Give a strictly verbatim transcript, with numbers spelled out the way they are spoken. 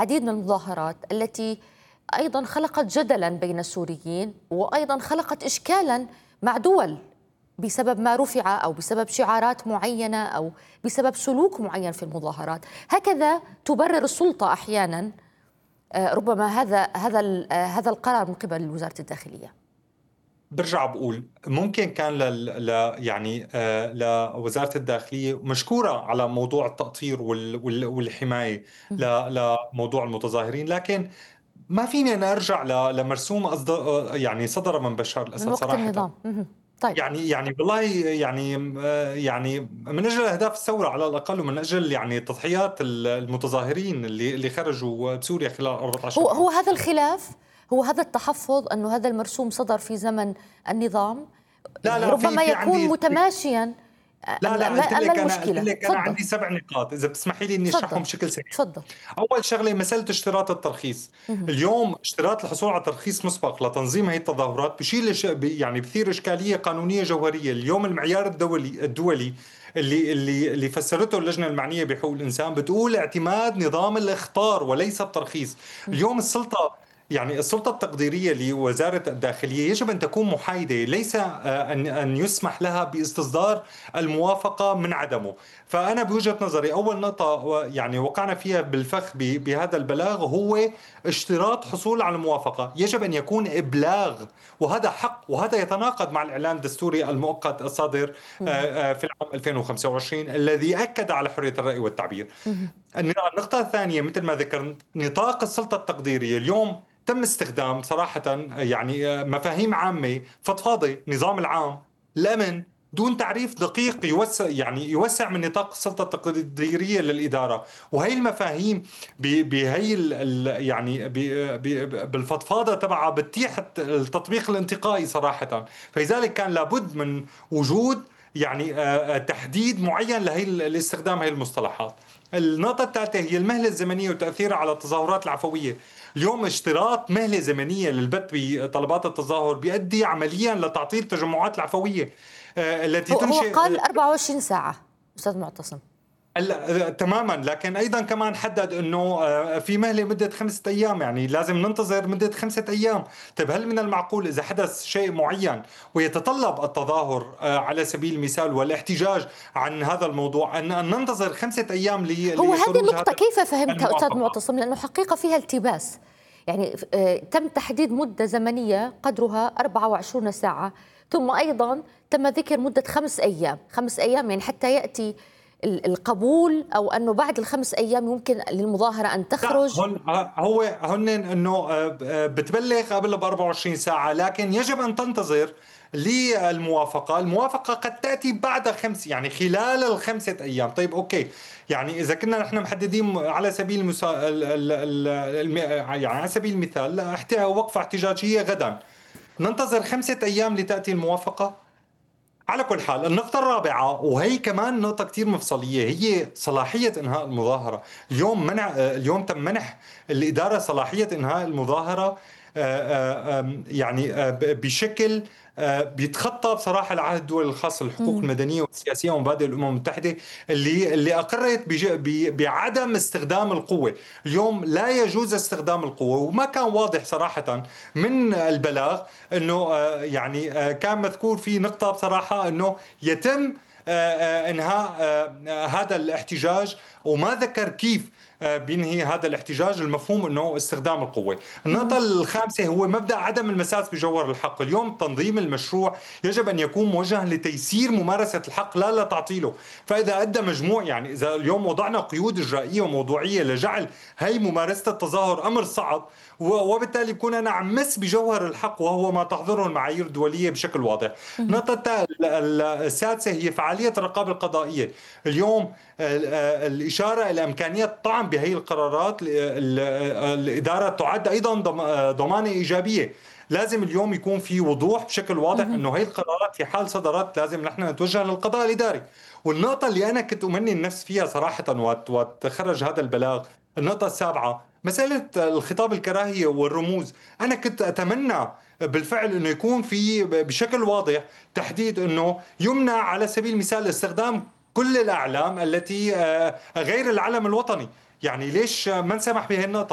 العديد من المظاهرات التي أيضا خلقت جدلا بين السوريين، وأيضا خلقت إشكالا مع دول بسبب ما رفع أو بسبب شعارات معينة أو بسبب سلوك معين في المظاهرات. هكذا تبرر السلطة أحيانا ربما هذا هذا هذا القرار من قبل وزارة الداخلية. برجع بقول ممكن كان ل... ل... يعني آه لوزارة الداخلية مشكورة على موضوع التأطير وال... وال... والحماية ل... لموضوع المتظاهرين، لكن ما فيني أنا أرجع ل... لمرسوم أصدر يعني صدر من بشار من الأسد وقت صراحة. النظام. طيب، يعني يعني والله يعني آه، يعني من اجل اهداف الثوره على الاقل، ومن اجل يعني تضحيات المتظاهرين اللي اللي خرجوا بسوريا خلال أربعة عشر هو عام. هو هذا الخلاف، هو هذا التحفظ أنه هذا المرسوم صدر في زمن النظام، لا يعني لا في ربما في يكون عندي متماشيا. لا لا أما قلت أما لك انا قلت المشكلة؟ لك انا تفضل عندي سبع نقاط، اذا بتسمحي لي اني تفضل اشرحهم بشكل سريع. تفضل. اول شغله مساله اشتراط الترخيص. اليوم اشتراط الحصول على ترخيص مسبق لتنظيم هي التظاهرات بشيل إش- بي- يعني بثير اشكاليه قانونيه جوهريه. اليوم المعيار الدولي الدولي اللي اللي اللي فسرته اللجنه المعنيه بحقوق الانسان بتقول اعتماد نظام الاخطار وليس الترخيص. اليوم السلطه يعني السلطة التقديرية لوزارة الداخلية يجب أن تكون محايدة، ليس آه، أن أن يسمح لها باستصدار الموافقة من عدمه. فأنا بوجهة نظري أول نقطة يعني وقعنا فيها بالفخ ب- بهذا البلاغ هو اشتراط حصول على الموافقة. يجب أن يكون إبلاغ، وهذا حق، وهذا يتناقض مع الإعلان الدستوري المؤقت الصادر آه، آه، في العام ألفين وخمسة وعشرين الذي أكد على حرية الرأي والتعبير. النقطة الثانية مثل ما ذكرت نطاق السلطة التقديرية. اليوم تم استخدام صراحة يعني مفاهيم عامة فضفاضة، نظام العام، الأمن، دون تعريف دقيق يوسع يعني يوسع من نطاق السلطة التقديرية للإدارة. وهي المفاهيم ب- بهي ال- ال- يعني ب- ب- بالفضفاضة تبعها بتتيح التطبيق الانتقائي صراحة. فلذلك كان لابد من وجود يعني آه، آه، تحديد معين لهي الاستخدام هي المصطلحات. النقطة الثالثة هي المهلة الزمنية وتأثيرها على التظاهرات العفوية. اليوم اشتراط مهلة زمنية للبت بطلبات التظاهر بيؤدي عمليا لتعطيل التجمعات العفوية آه، التي هو هو تنشئ. قال أربعة وعشرين ساعة أستاذ معتصم. هلا تماما، لكن ايضا كمان حدد انه آه، في مهله مده خمسة ايام، يعني لازم ننتظر مده خمسة ايام. طيب هل من المعقول اذا حدث شيء معين ويتطلب التظاهر آه، على سبيل المثال والاحتجاج عن هذا الموضوع ان أن ننتظر خمسة ايام لي- هو هذه لخروج هذا النقطة كيف فهمتها أستاذ الموافقه؟ معتصم؟ لأنه حقيقة فيها التباس. يعني آه، تم تحديد مدة زمنية قدرها أربعة وعشرين ساعة، ثم أيضا تم ذكر مدة خمس أيام. خمس أيام يعني حتى يأتي ال- القبول، أو أنه بعد الخمس أيام يمكن للمظاهرة أن لا تخرج. هون هو هن انه آه، آه، بتبلغ قبل ب أربعة وعشرين ساعه، لكن يجب ان تنتظر للموافقه. الموافقه قد تاتي بعد خمس، يعني خلال الخمسه ايام. طيب اوكي، يعني اذا كنا نحن محددين على سبيل المسا... ال... ال... ال... الم- يعني على سبيل المثال احت- وقفه احتجاجيه غدا، ننتظر خمسه ايام لتاتي الموافقه. على كل حال النقطة الرابعة وهي كمان نقطة كتير مفصلية هي صلاحية إنهاء المظاهرة. اليوم منع اليوم تم منح الإدارة صلاحية إنهاء المظاهرة آه، آه، آم، يعني آه، ب- بشكل آه، بيتخطى بصراحة العهد الدولي الخاص للحقوق المدنية والسياسية ومبادئ الأمم المتحدة اللي اللي أقرت بج- ب- بعدم استخدام القوة. اليوم لا يجوز استخدام القوة، وما كان واضح صراحة من البلاغ انه آه، يعني آه، كان مذكور في نقطة بصراحة انه يتم آه، آه، انهاء آه، هذا الاحتجاج، وما ذكر كيف آه، بينهي هذا الاحتجاج. المفهوم انه استخدام القوة. النقطة الخامسة هو مبدأ عدم المساس بجوهر الحق. اليوم تنظيم المشروع يجب ان يكون موجها لتيسير ممارسة الحق لا لتعطيله. فاذا ادى مجموع، يعني اذا اليوم وضعنا قيود اجرائية وموضوعية لجعل هي ممارسة التظاهر امر صعب، وبالتالي بكون انا عم مس بجوهر الحق وهو ما تحظره المعايير الدوليه بشكل واضح. النقطه السادسه هي فعاليه الرقابه القضائيه. اليوم الاشاره الى امكانيه الطعن بهي القرارات، الاداره تعد ايضا ضمانه ايجابيه. لازم اليوم يكون في وضوح بشكل واضح انه هي القرارات في حال صدرت لازم نحن نتوجه للقضاء الاداري. والنقطه اللي انا كنت امني النفس فيها صراحه وقت وقت خرج هذا البلاغ، النقطه السابعه مسألة الخطاب الكراهية والرموز. أنا كنت أتمنى بالفعل أنه يكون في بشكل واضح تحديد أنه يمنع على سبيل المثال استخدام كل الأعلام التي آه، غير العلم الوطني. يعني ليش ما نسمح بهي النقطة؟